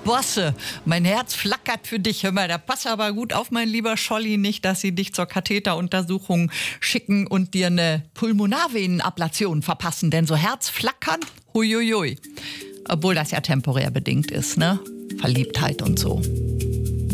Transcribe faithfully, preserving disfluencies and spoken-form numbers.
Bosse, mein Herz flackert für dich. Hör mal, da pass aber gut auf, mein lieber Scholli, nicht, dass sie dich zur Katheteruntersuchung schicken und dir eine Pulmonarvenenablation verpassen. Denn so Herzflackern, huiuiui. Obwohl das ja temporär bedingt ist, ne? Verliebtheit und so.